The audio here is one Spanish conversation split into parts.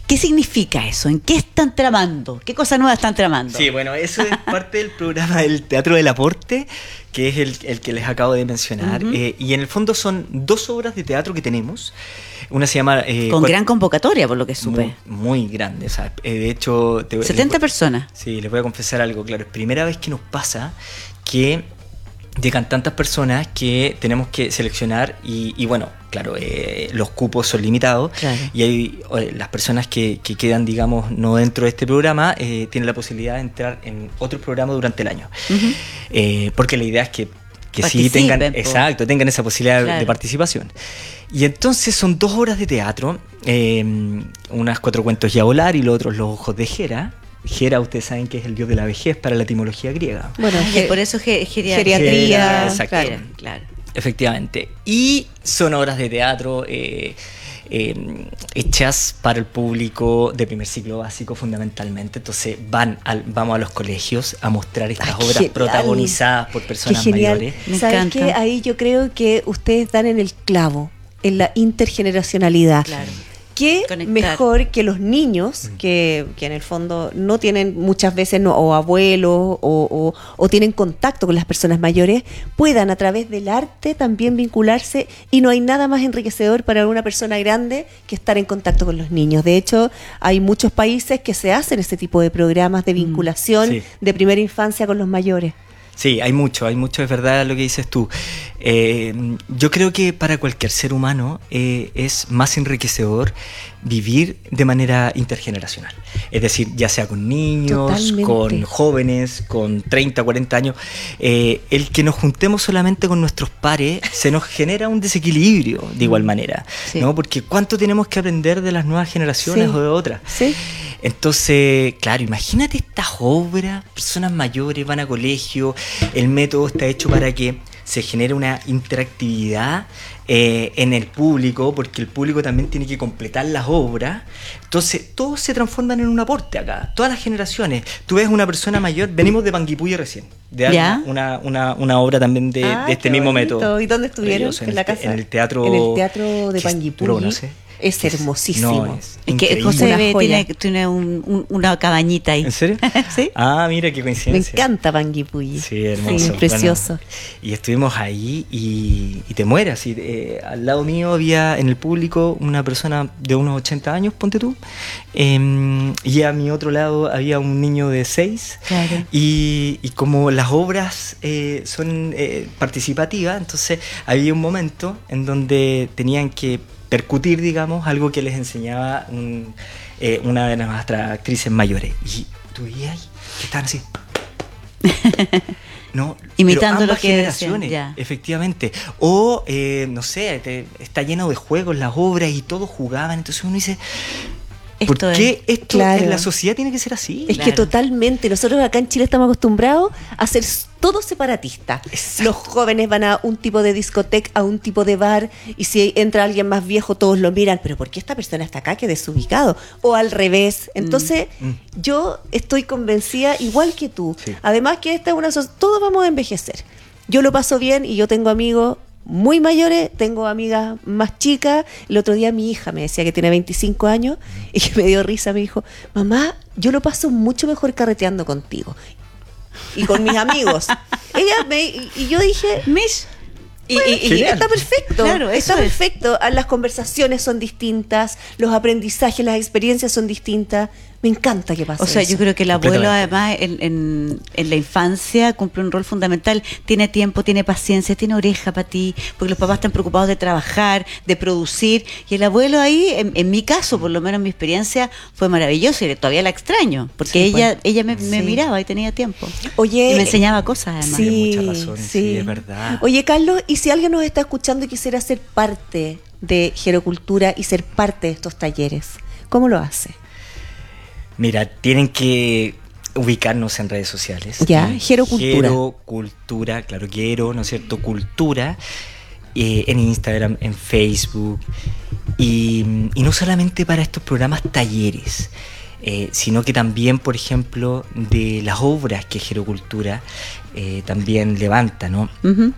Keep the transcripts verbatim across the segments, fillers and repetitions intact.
¿Qué significa eso? ¿En qué están tramando? ¿Qué cosa nueva están tramando? Sí, bueno, eso es parte del programa del Teatro del Aporte, que es el, el que les acabo de mencionar. Uh-huh. eh, y en el fondo son dos obras de teatro que tenemos. Una se llama... Eh, Con gran convocatoria, por lo que supe. Muy, muy grande. O sea, eh, de hecho... Te, setenta les, personas. Sí, les voy a confesar algo. Claro, es primera vez que nos pasa que llegan tantas personas que tenemos que seleccionar y, y bueno, claro, eh, los cupos son limitados, claro. Y hay eh, las personas que, que quedan, digamos, no dentro de este programa, eh, tienen la posibilidad de entrar en otro programa durante el año. Uh-huh. eh, porque la idea es que, que sí tengan, po. exacto, tengan esa posibilidad claro. de participación. Y entonces son dos obras de teatro, eh, unas Cuatro cuentos y a volar y los otros Los ojos de Hera. Hera, ustedes saben que es el dios de la vejez para la etimología griega. Bueno, y por eso ge- geria- geriatría. Exacto. Claro, claro. Efectivamente. Y son obras de teatro eh, eh, hechas para el público de primer ciclo básico fundamentalmente. Entonces van al, vamos a los colegios a mostrar estas Ay, obras genial. protagonizadas por personas qué genial. mayores. Me ¿Sabes encanta. Qué? Ahí yo creo que ustedes dan en el clavo, en la intergeneracionalidad. Claro. ¿Qué Conectar. Mejor que los niños, que, que en el fondo no tienen muchas veces no, o abuelos o, o, o tienen contacto con las personas mayores, puedan a través del arte también vincularse? Y no hay nada más enriquecedor para una persona grande que estar en contacto con los niños. De hecho, hay muchos países que se hacen ese tipo de programas de vinculación sí. de primera infancia con los mayores. Sí, hay mucho, hay mucho, es verdad lo que dices tú. Eh, yo creo que para cualquier ser humano eh, es más enriquecedor vivir de manera intergeneracional. Es decir, ya sea con niños, Totalmente. con jóvenes, con treinta, cuarenta años. Eh, el que nos juntemos solamente con nuestros pares se nos genera un desequilibrio de igual manera, sí. ¿no? Porque ¿cuánto tenemos que aprender de las nuevas generaciones sí. o de otras? Sí. Entonces, claro, imagínate estas obras, personas mayores van a colegio, el método está hecho para que se genere una interactividad eh, en el público, porque el público también tiene que completar las obras. Entonces, todos se transforman en un aporte acá, todas las generaciones. Tú ves una persona mayor, venimos de Panguipulli recién, de ¿Ya? Una, una, una obra también de, ah, de este mismo bonito. método. ¿Y dónde estuvieron? En, ¿En la el, casa? En el teatro, en el teatro de Panguipulli. Es hermosísimo. No, es es que José B tiene, tiene un, un, una cabañita ahí. ¿En serio? Sí. Ah, mira qué coincidencia. Me encanta Panguipulli. Sí, hermoso. Sí, precioso. Bueno, y estuvimos ahí y, y te mueras. Y, eh, al lado mío había en el público una persona de unos ochenta años, ponte tú. Eh, y a mi otro lado había un niño de seis. Claro. Y, y como las obras eh, son eh, participativas, entonces había un momento en donde tenían que percutir, digamos, algo que les enseñaba un, eh, una de nuestras actrices mayores. Y tú veías que estaban así. No, imitando lo que generaciones, decían, efectivamente. O, eh, no sé, te, está lleno de juegos las obras y todos jugaban. Entonces uno dice, ¿por esto qué es, esto claro. en la sociedad tiene que ser así? Es claro. que totalmente. Nosotros acá en Chile estamos acostumbrados a ser todo separatista. Exacto. Los jóvenes van a un tipo de discoteca, a un tipo de bar, y si entra alguien más viejo, todos lo miran. ¿Pero por qué esta persona está acá? ¡Qué desubicado! O al revés. Entonces, mm. yo estoy convencida, igual que tú. Sí. Además que esta es una sociedad, todos vamos a envejecer. Yo lo paso bien y yo tengo amigos muy mayores, tengo amigas más chicas. El otro día mi hija me decía que tiene veinticinco años y que me dio risa, me dijo, mamá, yo lo paso mucho mejor carreteando contigo y con mis amigos. Ella me, y, y yo dije, Mish, y, bueno, y, y está perfecto, claro, está es. perfecto. Las conversaciones son distintas, los aprendizajes, las experiencias son distintas. Me encanta que pase. O sea, eso. yo creo que el abuelo además en, en, en la infancia cumple un rol fundamental. Tiene tiempo, tiene paciencia, tiene oreja para ti, porque los papás están preocupados de trabajar, de producir, y el abuelo ahí, en, en mi caso, por lo menos mi experiencia fue maravillosa y todavía la extraño, porque sí, ella pues, ella me, sí. me miraba y tenía tiempo. Oye, y me enseñaba cosas además. Sí, mucha razón, sí. sí, es verdad. Oye, Carlos, y si alguien nos está escuchando y quisiera ser parte de Gerocultura y ser parte de estos talleres, ¿cómo lo hace? Mira, tienen que ubicarnos en redes sociales. Ya, Gerocultura. Gerocultura, claro, Gero, ¿no es cierto? Cultura, eh, en Instagram, en Facebook. Y, y no solamente para estos programas talleres, eh, sino que también, por ejemplo, de las obras que Gerocultura eh, también levanta, ¿no? Uh-huh.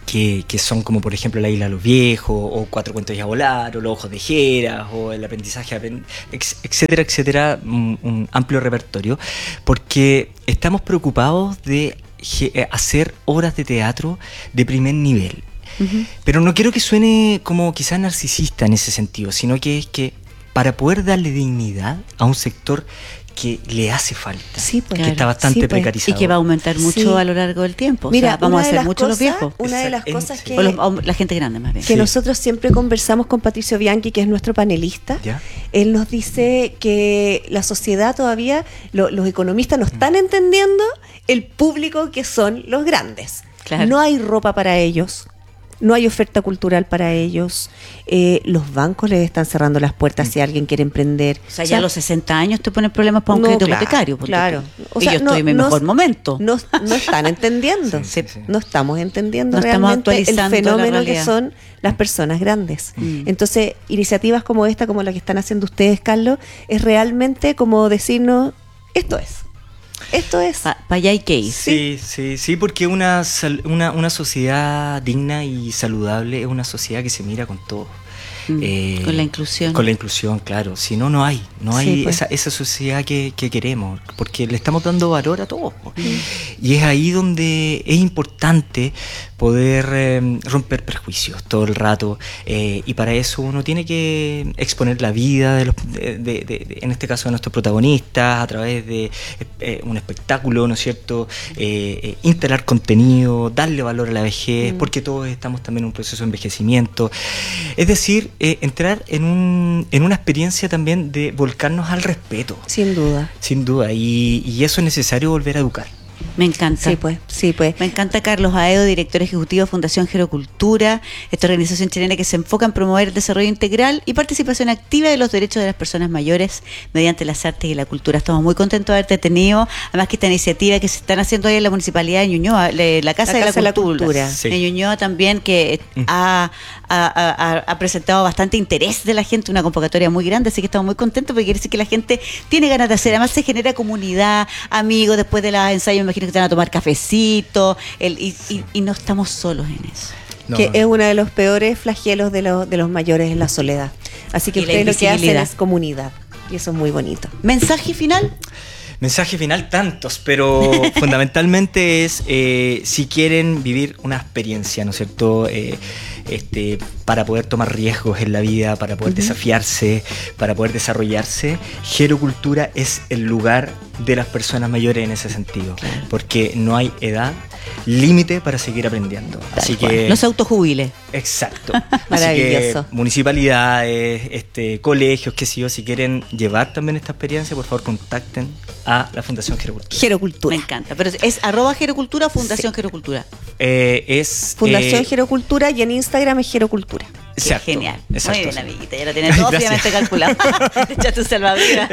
Que, que son como por ejemplo La Isla de los Viejos, o Cuatro Cuentos y a Volar, o Los Ojos de Jera, o El Aprendizaje, etcétera, etcétera, un, un amplio repertorio, porque estamos preocupados de hacer obras de teatro de primer nivel. Uh-huh. Pero no quiero que suene como quizás narcisista en ese sentido, sino que es que para poder darle dignidad a un sector que le hace falta, sí, pues, que claro, está bastante sí, pues, precarizado. Y que va a aumentar mucho sí. a lo largo del tiempo. Mira, o sea, vamos a hacer mucho cosas, los viejos. Una de las cosas que... O, los, o la gente grande más bien. Que sí. nosotros siempre conversamos con Patricio Bianchi, que es nuestro panelista. ¿Ya? Él nos dice que la sociedad todavía, lo, los economistas no están mm. entendiendo el público que son los grandes. Claro. No hay ropa para ellos. No hay oferta cultural para ellos. Eh, los bancos les están cerrando las puertas mm. si alguien quiere emprender. O sea, ya o sea, a los sesenta años te ponen problemas para un no, crédito claro, hipotecario. Claro. O sea, y yo no, estoy en mi no, mejor momento. No, no están entendiendo. sí, sí, sí. No estamos entendiendo no realmente estamos el fenómeno que son las personas grandes. Mm. Entonces, iniciativas como esta, como la que están haciendo ustedes, Carlos, es realmente como decirnos, esto es. Esto es. Para pa allá hay que ir. Sí, sí, sí, porque una, una, una sociedad digna y saludable es una sociedad que se mira con todo. Mm, eh, con la inclusión. Con la inclusión, claro. Si no, no hay. No hay sí, pues. esa, esa sociedad que, que queremos, porque le estamos dando valor a todos. Mm. Y es ahí donde es importante poder eh, romper prejuicios todo el rato. Eh, y para eso uno tiene que exponer la vida, de los, de, de, de, de, en este caso de nuestros protagonistas, a través de eh, un espectáculo, ¿no es cierto? Eh, eh, instalar contenido, darle valor a la vejez, mm. porque todos estamos también en un proceso de envejecimiento. Es decir, Eh, entrar en un en una experiencia también de volcarnos al respeto. Sin duda. Sin duda. Y, y eso es necesario volver a educar. Me encanta. Sí, pues, sí, pues. Me encanta Carlos Aedo, director ejecutivo de Fundación Gerocultura, esta organización chilena que se enfoca en promover el desarrollo integral y participación activa de los derechos de las personas mayores mediante las artes y la cultura. Estamos muy contentos de haberte tenido. Además que esta iniciativa que se están haciendo ahí en la Municipalidad de Ñuñoa, la Casa, la de, Casa la de la Cultura, Cultura. Sí. de Ñuñoa también, que mm. ha, ha, ha, ha presentado bastante interés de la gente, una convocatoria muy grande, así que estamos muy contentos porque quiere decir que la gente tiene ganas de hacer. Además se genera comunidad, amigos, después de los ensayos me imagino que te van a tomar cafecito, el, y, y, y no estamos solos en eso. No. Que es uno de los peores flagelos de, lo, de los mayores, en la soledad. Así que ustedes lo que hacen es comunidad, y eso es muy bonito. ¿Mensaje final? Mensaje final, tantos, pero fundamentalmente es eh, si quieren vivir una experiencia, ¿no es cierto? Eh, este, para poder tomar riesgos en la vida, para poder uh-huh. desafiarse, para poder desarrollarse, Gerocultura es el lugar de las personas mayores en ese sentido, claro. porque no hay edad límite para seguir aprendiendo. Tal Así cual. que no se autojubile. Exacto. Maravilloso. Así que municipalidades, este, colegios, qué sé yo, si quieren llevar también esta experiencia, por favor contacten a la Fundación Gerocultura. Gerocultura. Me encanta. Pero es arroba Gerocultura o Fundación sí. Gerocultura. Eh, es Fundación eh, Gerocultura y en Instagram es Gerocultura. Exacto, genial. Exacto. Muy bien, amiguita. Ya lo tienes todo obviamente calculado. Echa tu salvavidas.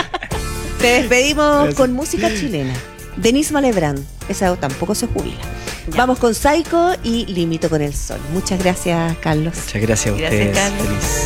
Te despedimos Gracias. con música chilena. Denise Malebrán, esa tampoco se jubila. Ya. Vamos con Psycho y Limito con el Sol. Muchas gracias, Carlos. Muchas gracias a ustedes. Gracias, Carlos. Feliz.